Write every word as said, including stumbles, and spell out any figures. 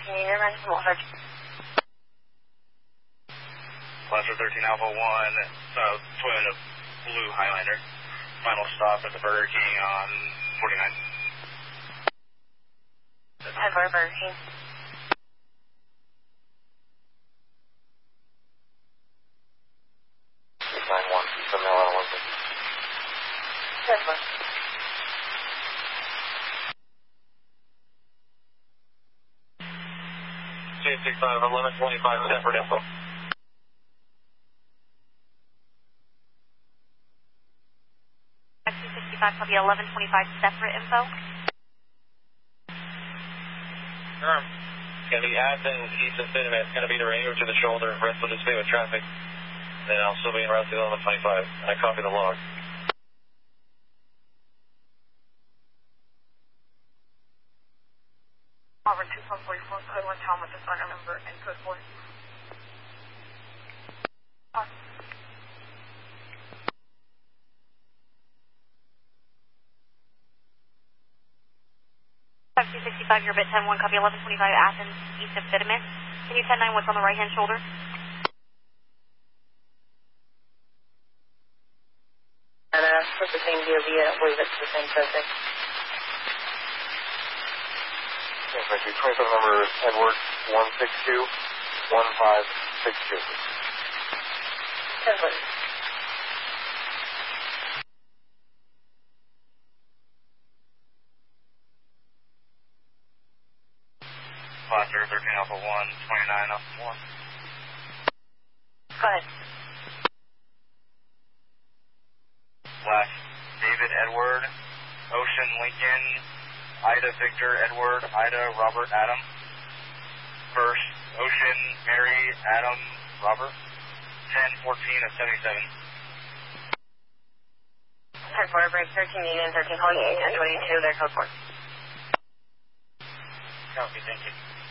thirteen Union, run from Walter. Blaster thirteen Alpha one, uh, twin of Blue Highlander. Final stop at the Burger King on forty-nine. Headward Burger King. nine one, seven eleven one. Headward. C six five, eleven twenty-five, separate info. two sixty-five, copy eleven twenty-five, separate info. Confirm. It's going to be Athens, east of Cinnamon. It's going to be the range to the shoulder. Rest will dissipate with traffic. Then I'll still be in route to eleven twenty-five. I copy the log. Over two four four four, code one Tom with the phone number and code four. two sixty-five, you're bit ten one, copy eleven twenty-five, Athens, east of Cinnamon. Can you ten nine what's on the right hand shoulder? And uh, with the same D O B, I don't believe it's the same subject. Thank you. twenty-seven number Edward one six two one five six two. Edward. Blaster thirteen Alpha one, twenty-nine Alpha one. Go ahead. Black David Edward, Ocean Lincoln, Ida Victor Edward, Ida Robert Adam. First, Ocean Mary Adam Robert, ten fourteen of seventy-seven. ten four, break thirteen Union, thirteen calling eight ten twenty-two, their code four. Copy, thank you.